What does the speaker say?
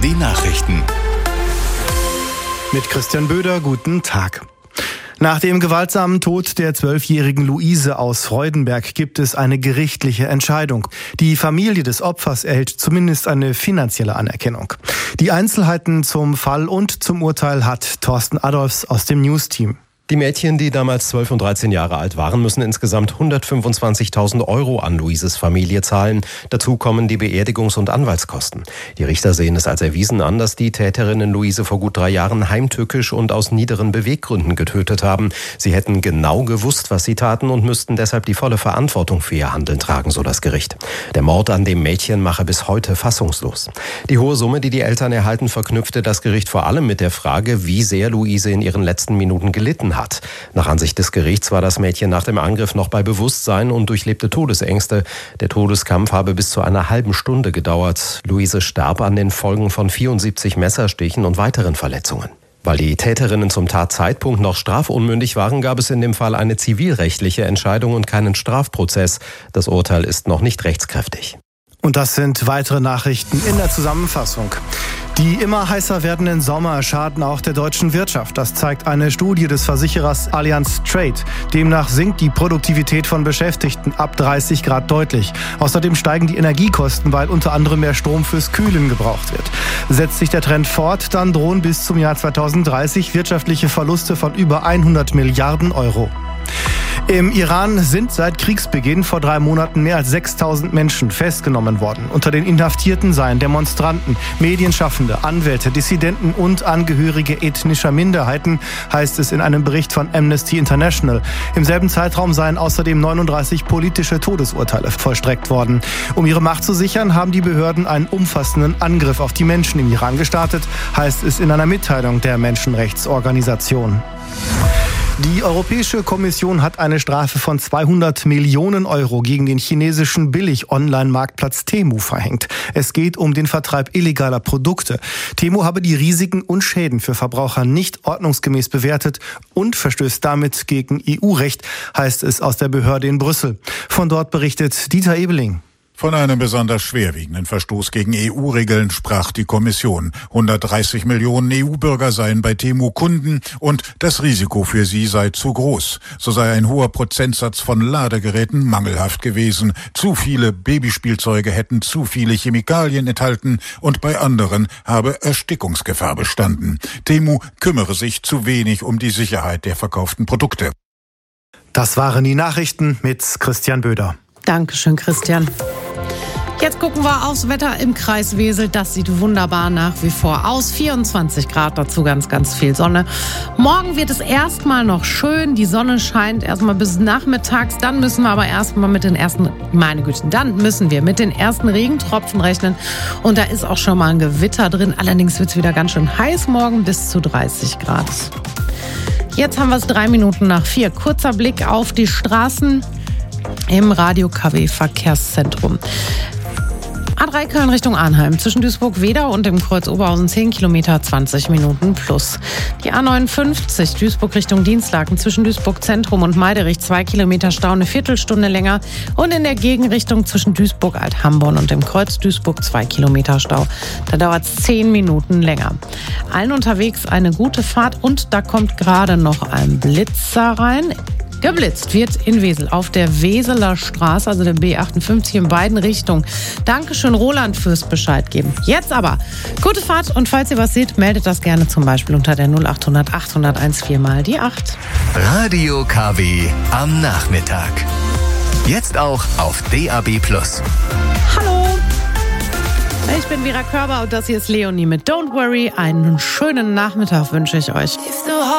RND Nachrichten. Mit Christian Böder, guten Tag. Nach dem gewaltsamen Tod der 12-jährigen Luise aus Freudenberg gibt es eine gerichtliche Entscheidung. Die Familie des Opfers erhält zumindest eine finanzielle Anerkennung. Die Einzelheiten zum Fall und zum Urteil hat Thorsten Adolfs aus dem News-Team. Die Mädchen, die damals 12 und 13 Jahre alt waren, müssen insgesamt 125.000 € an Luises Familie zahlen. Dazu kommen die Beerdigungs- und Anwaltskosten. Die Richter sehen es als erwiesen an, dass die Täterinnen Luise vor gut 3 Jahren heimtückisch und aus niederen Beweggründen getötet haben. Sie hätten genau gewusst, was sie taten und müssten deshalb die volle Verantwortung für ihr Handeln tragen, so das Gericht. Der Mord an dem Mädchen mache bis heute fassungslos. Die hohe Summe, die die Eltern erhalten, verknüpfte das Gericht vor allem mit der Frage, wie sehr Luise in ihren letzten Minuten gelitten hat. Nach Ansicht des Gerichts war das Mädchen nach dem Angriff noch bei Bewusstsein und durchlebte Todesängste. Der Todeskampf habe bis zu einer halben Stunde gedauert. Luise starb an den Folgen von 74 Messerstichen und weiteren Verletzungen. Weil die Täterinnen zum Tatzeitpunkt noch strafunmündig waren, gab es in dem Fall eine zivilrechtliche Entscheidung und keinen Strafprozess. Das Urteil ist noch nicht rechtskräftig. Und das sind weitere Nachrichten in der Zusammenfassung. Die immer heißer werdenden Sommer schaden auch der deutschen Wirtschaft. Das zeigt eine Studie des Versicherers Allianz Trade. Demnach sinkt die Produktivität von Beschäftigten ab 30 Grad deutlich. Außerdem steigen die Energiekosten, weil unter anderem mehr Strom fürs Kühlen gebraucht wird. Setzt sich der Trend fort, dann drohen bis zum Jahr 2030 wirtschaftliche Verluste von über 100 Milliarden €. Im Iran sind seit Kriegsbeginn vor 3 Monaten mehr als 6.000 Menschen festgenommen worden. Unter den Inhaftierten seien Demonstranten, Medienschaffende, Anwälte, Dissidenten und Angehörige ethnischer Minderheiten, heißt es in einem Bericht von Amnesty International. Im selben Zeitraum seien außerdem 39 politische Todesurteile vollstreckt worden. Um ihre Macht zu sichern, haben die Behörden einen umfassenden Angriff auf die Menschen im Iran gestartet, heißt es in einer Mitteilung der Menschenrechtsorganisation. Die Europäische Kommission hat eine Strafe von 200 Millionen € gegen den chinesischen Billig-Online-Marktplatz Temu verhängt. Es geht um den Vertreib illegaler Produkte. Temu habe die Risiken und Schäden für Verbraucher nicht ordnungsgemäß bewertet und verstößt damit gegen EU-Recht, heißt es aus der Behörde in Brüssel. Von dort berichtet Dieter Ebeling. Von einem besonders schwerwiegenden Verstoß gegen EU-Regeln sprach die Kommission. 130 Millionen EU-Bürger seien bei Temu Kunden und das Risiko für sie sei zu groß. So sei ein hoher Prozentsatz von Ladegeräten mangelhaft gewesen. Zu viele Babyspielzeuge hätten zu viele Chemikalien enthalten und bei anderen habe Erstickungsgefahr bestanden. Temu kümmere sich zu wenig um die Sicherheit der verkauften Produkte. Das waren die Nachrichten mit Christian Böder. Dankeschön, Christian. Jetzt gucken wir aufs Wetter im Kreis Wesel. Das sieht wunderbar nach wie vor aus. 24 Grad, dazu ganz, ganz viel Sonne. Morgen wird es erstmal noch schön. Die Sonne scheint erstmal bis nachmittags. Dann müssen wir aber erstmal mit den ersten Regentropfen rechnen. Und da ist auch schon mal ein Gewitter drin. Allerdings wird es wieder ganz schön heiß morgen, bis zu 30 Grad. Jetzt haben wir es 3 Minuten nach 4. Kurzer Blick auf die Straßen im Radio KW Verkehrszentrum. A3 Köln Richtung Arnheim, zwischen Duisburg-Wedau und dem Kreuz Oberhausen 10 Kilometer, 20 Minuten plus. Die A59 Duisburg Richtung Dienstlaken, zwischen Duisburg Zentrum und Meiderich 2 Kilometer Stau, eine Viertelstunde länger. Und in der Gegenrichtung zwischen Duisburg-Alt-Hamborn und dem Kreuz Duisburg 2 Kilometer Stau. Da dauert es 10 Minuten länger. Allen unterwegs eine gute Fahrt und da kommt gerade noch ein Blitzer rein. Geblitzt wird in Wesel auf der Weseler Straße, also der B58 in beiden Richtungen. Dankeschön, Roland, fürs Bescheid geben. Jetzt aber gute Fahrt und falls ihr was seht, meldet das gerne zum Beispiel unter der 0800 801 4 mal die 8. Radio KW am Nachmittag. Jetzt auch auf DAB+. Hallo, ich bin Vera Körber und das hier ist Leonie mit Don't Worry. Einen schönen Nachmittag wünsche ich euch.